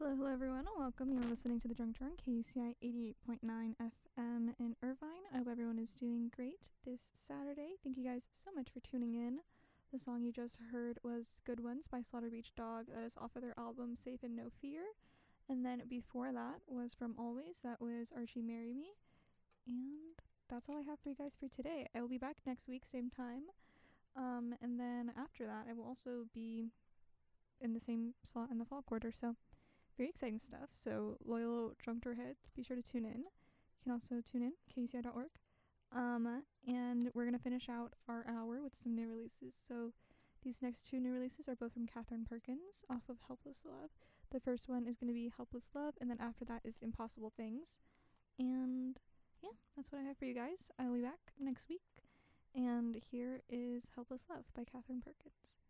Hello everyone, and welcome. You're listening to The Drunk Drunk, KUCI 88.9 FM in Irvine. I hope everyone is doing great this Saturday. Thank you guys so much for tuning in. The song you just heard was Good Ones by Slaughter Beach Dog. That is off of their album Safe and No Fear. And then before that was from Always. That was Archie Marry Me. And that's all I have for you guys for today. I will be back next week, same time. And then after that, I will also be in the same slot in the fall quarter. So very exciting stuff. So loyal Drunkter heads, be sure to tune in. You can also tune in, kuci.org. And we're going to finish out our hour with some new releases. So these next two new releases are both from Katherine Perkins off of Helpless Love. The first one is going to be Helpless Love, and then after that is Impossible Things. And yeah, that's what I have for you guys. I will be back next week. And here is Helpless Love by Katherine Perkins.